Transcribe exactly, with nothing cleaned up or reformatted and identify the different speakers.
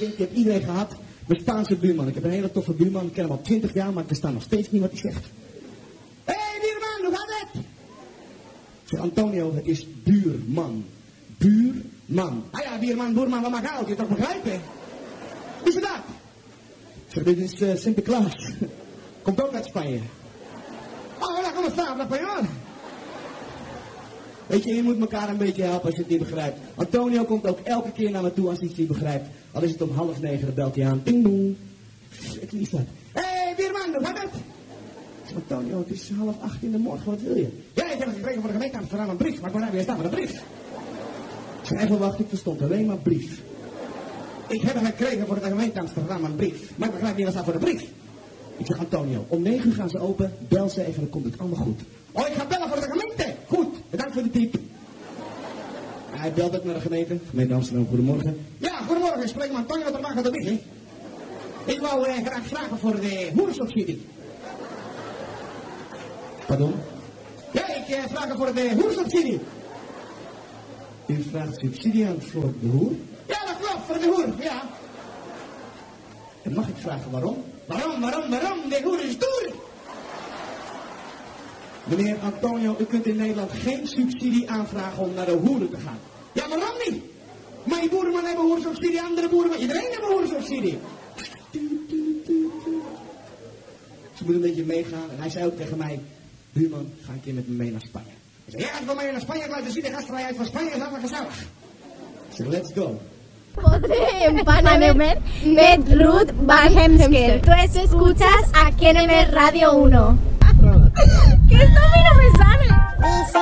Speaker 1: Ik heb iedereen gehad. Mijn Spaanse buurman. Ik heb een hele toffe buurman. Ik ken hem al twintig jaar, maar ik versta nog steeds niet wat hij zegt. Hé, hey, buurman, hoe gaat het? Ik zeg, Antonio, het is buurman. Buurman. Ah ja, buurman, buurman, wat mag je? Je toch begrijpen? Wie is dat? Ik zeg, dit is uh, Sinterklaas. Komt ook uit Spanje. Oh, daar komt het staan, dat Spanje. Weet je, je moet elkaar een beetje helpen als je het niet begrijpt. Antonio komt ook elke keer naar me toe als hij het niet begrijpt. Al is het om half negen, dan belt hij aan. Ding dong. Ik lief dat. Hé, hey, buurman, hoe gaat het? Antonio, het is half acht in de morgen, wat wil je? Ja, ik heb het gekregen voor de gemeente Amsterdam een brief. Maar ik ben weer staan met een brief. Ik zei, even wachten, ik verstond alleen maar brief. Ik heb het gekregen voor de gemeente Amsterdam een brief. Maar ik begrijp niet wat staat voor de brief. Ik zeg, Antonio, om negen uur gaan ze open. Bel ze even, dan komt het allemaal goed. Oh, ik ga bellen voor de gemeente. Goed, bedankt voor de tip. Hij belt ook naar de gemeente. Gemeente Amsterdam, goedemorgen. Ja, goedemorgen. Ik spreek met Antonio, wat er mag dat is. Ik wou eh, graag vragen voor de hoerensubsidie. Pardon? Ja, ik eh, vraag voor de hoersubsidie. U vraagt subsidie aan voor de hoer? Ja, dat klopt, voor de hoer, ja. En mag ik vragen waarom? Waarom, waarom, waarom? De hoer is stoer. Meneer Antonio, u kunt in Nederland geen subsidie aanvragen om naar de hoeren te gaan. Ja, waarom niet? Mijn boerenman hebben hoersubsidie, andere boeren, iedereen heeft hoersubsidie. Ze moeten een beetje meegaan. En hij zei ook tegen mij, buurman, ga een keer met me mee naar Spanje. Ik zei, ja, gaat van mij naar Spanje, laten zien de gastvrijheid van Spanje is allemaal gezellig. Ik zei, let's go.
Speaker 2: Podré empanarme met Ruth Van Hemsker. Tú escuchas a K N M Radio uno.
Speaker 3: Que esto a mí no me sale.